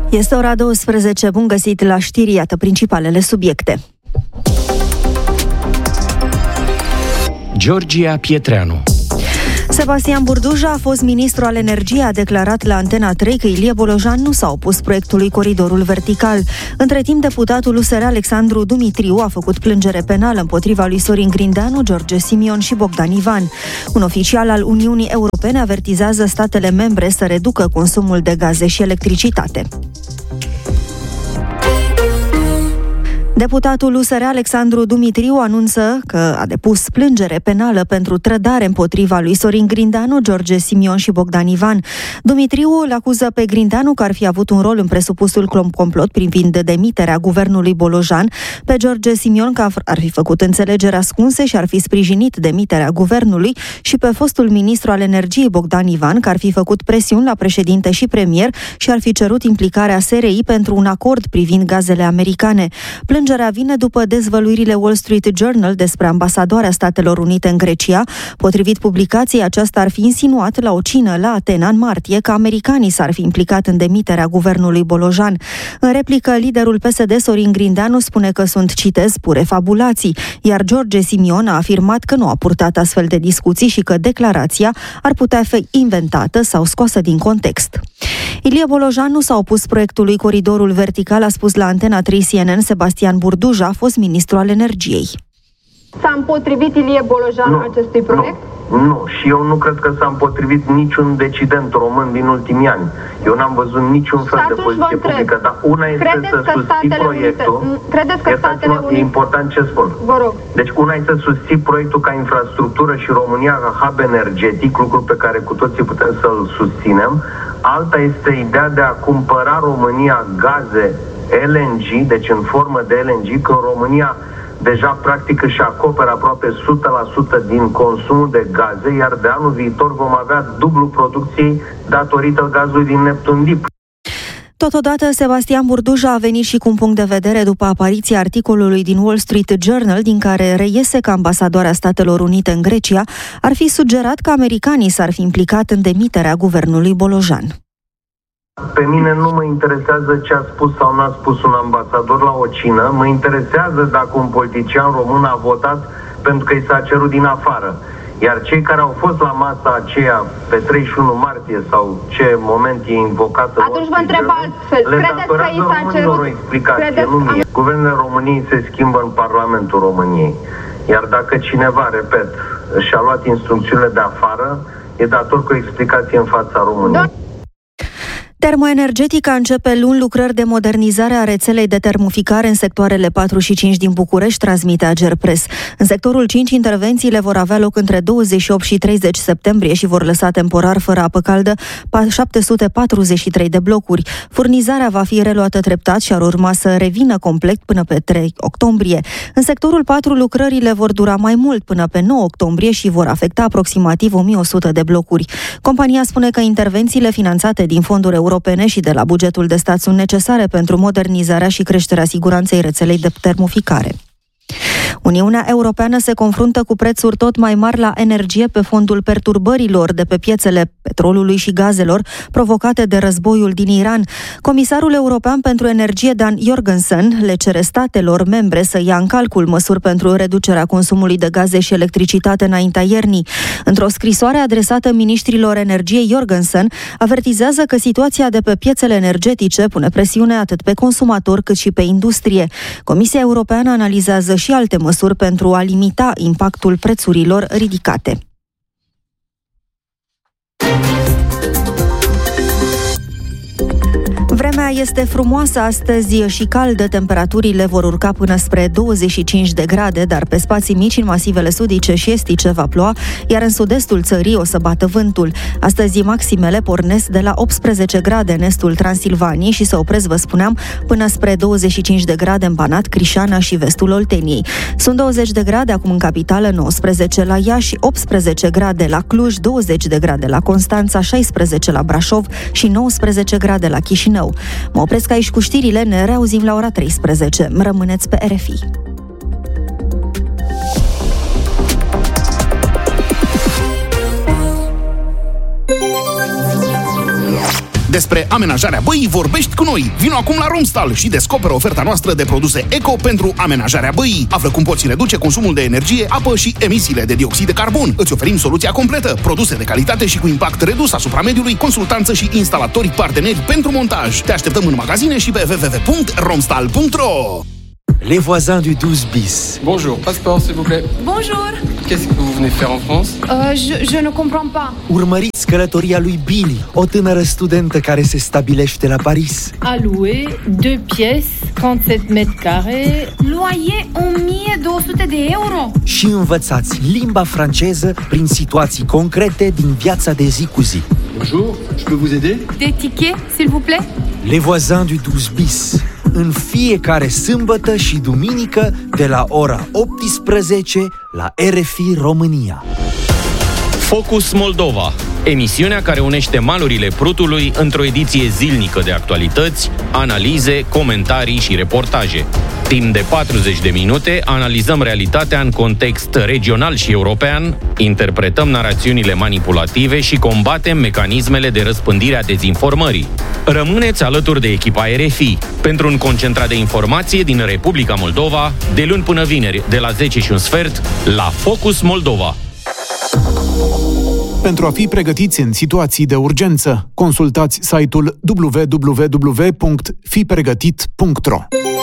Este ora 12, bun găsit la știri, iată principalele subiecte. Georgia Pietreanu. Sebastian Burduja, a fost ministru al energiei, a declarat la Antena 3 că Ilie Bolojan nu s-a opus proiectului Coridorul Vertical. Între timp, deputatul USR Alexandru Dumitriu a făcut plângere penală împotriva lui Sorin Grindeanu, George Simion și Bogdan Ivan. Un oficial al Uniunii Europene avertizează statele membre să reducă consumul de gaze și electricitate. Deputatul USR Alexandru Dumitriu anunță că a depus plângere penală pentru trădare împotriva lui Sorin Grindeanu, George Simion și Bogdan Ivan. Dumitriu îl acuză pe Grindeanu că ar fi avut un rol în presupusul complot privind demiterea guvernului Bolojan, pe George Simion că ar fi făcut înțelegeri ascunse și ar fi sprijinit demiterea guvernului și pe fostul ministru al energiei Bogdan Ivan că ar fi făcut presiuni la președinte și premier și ar fi cerut implicarea SRI pentru un acord privind gazele americane. Plângerea vine după dezvăluirile Wall Street Journal despre ambasadoarea Statelor Unite în Grecia. Potrivit publicației, aceasta ar fi insinuat la o cină la Atena în martie că americanii s-ar fi implicat în demiterea guvernului Bolojan. În replică, liderul PSD Sorin Grindeanu spune că sunt, citez, pure fabulații, iar George Simion a afirmat că nu a purtat astfel de discuții și că declarația ar putea fi inventată sau scoasă din context. Ilie Bolojan nu s-a opus proiectului Coridorul Vertical, a spus la Antena 3 CNN Sebastian Burduja, a fost ministru al energiei. S-a împotrivit Ilie Bolojan acestui proiect? Nu, și eu nu cred că s-a împotrivit niciun decident român din ultimii ani. Eu n-am văzut niciun fel de poziție publică, dar una este să susții proiectul. Credeți că Statele Unite... E important ce spun. Vă rog. Deci una este să susții proiectul ca infrastructură și România ca hub energetic, lucru pe care cu toții putem să-l susținem. Alta este ideea de a cumpăra România gaze LNG, deci în formă de LNG, că România deja practic își acoperă aproape 100% din consumul de gaze, iar de anul viitor vom avea dublu producției datorită gazului din Neptun Deep. Totodată, Sebastian Burduja a venit și cu un punct de vedere după apariția articolului din Wall Street Journal, din care reiese că ambasadoarea Statelor Unite în Grecia ar fi sugerat că americanii s-ar fi implicat în demiterea guvernului Bolojan. Pe mine nu mă interesează ce a spus sau nu a spus un ambasador la o cină, mă interesează dacă un politician român a votat pentru că i s-a cerut din afară. Iar cei care au fost la masa aceea pe 31 martie sau ce moment e invocată... Atunci vă întreb altfel. Credeți că i s-a cerut... o explicație, nu mie. Guvernele României se schimbă în Parlamentul României. Iar dacă cineva, repet, și-a luat instrucțiunile de afară, e dator cu o explicație în fața României. Termoenergetica începe luni lucrări de modernizare a rețelei de termoficare în sectoarele 4 și 5 din București, transmite Agerpres. În sectorul 5, intervențiile vor avea loc între 28 și 30 septembrie și vor lăsa temporar fără apă caldă 743 de blocuri. Furnizarea va fi reluată treptat și ar urma să revină complet până pe 3 octombrie. În sectorul 4, lucrările vor dura mai mult până pe 9 octombrie și vor afecta aproximativ 1100 de blocuri. Compania spune că intervențiile finanțate din fonduri europene și de la bugetul de stat sunt necesare pentru modernizarea și creșterea siguranței rețelei de termoficare. Uniunea Europeană se confruntă cu prețuri tot mai mari la energie pe fondul perturbărilor de pe piețele petrolului și gazelor provocate de războiul din Iran. Comisarul European pentru Energie Dan Jorgensen le cere statelor membre să ia în calcul măsuri pentru reducerea consumului de gaze și electricitate înaintea iernii. Într-o scrisoare adresată ministrilor energiei, Jorgensen avertizează că situația de pe piețele energetice pune presiune atât pe consumatori cât și pe industrie. Comisia Europeană analizează și alte măsuri pentru a limita impactul prețurilor ridicate. Vremea este frumoasă astăzi și caldă, temperaturile vor urca până spre 25 de grade, dar pe spații mici în masivele sudice și estice va ploua, iar în sud-estul țării o să bată vântul. Astăzi maximele pornesc de la 18 grade în estul Transilvaniei și se opresc, vă spuneam, până spre 25 de grade în Banat, Crișana și vestul Olteniei. Sunt 20 de grade acum în capitală, 19 la Iași, 18 grade la Cluj, 20 de grade la Constanța, 16 la Brașov și 19 grade la Chișinău. Mă opresc aici cu știrile, ne reauzim la ora 13. Rămâneți pe RFI. De Despre amenajarea băii vorbești cu noi. Vino acum la Romstal și descoperă oferta noastră de produse eco pentru amenajarea băii. Află cum poți reduce consumul de energie, apă și emisiile de dioxid de carbon. Îți oferim soluția completă, produse de calitate și cu impact redus asupra mediului, consultanță și instalatori parteneri pentru montaj. Te așteptăm în magazine și pe www.romstal.ro. Les voisins du 12 bis. Bonjour, passeport s'il vous plaît. Bonjour. Qu'est-ce que vous venez faire en France? Je ne comprends pas. Urmăriți călătoria lui Billy, o tânără studentă care se stabilește la Paris. À louer, 2 pièces, 37 mètres carrés. Loyer 1200 de euro. Și învățați limba franceză prin situații concrete din viața de zi cu zi. Bonjour, je peux vous aider? Des tickets, s'il vous plaît? Les voisins du 12 bis. În fiecare sâmbătă și duminică de la ora 18 la RFI România. Focus Moldova, emisiunea care unește malurile Prutului într-o ediție zilnică de actualități, analize, comentarii și reportaje. Timp de 40 de minute analizăm realitatea în context regional și european, interpretăm narațiunile manipulative și combatem mecanismele de răspândire a dezinformării. Rămâneți alături de echipa RFI pentru un concentrat de informație din Republica Moldova, de luni până vineri, de la 10:15, la Focus Moldova. Pentru a fi pregătiți în situații de urgență, consultați site-ul www.fipregătit.ro.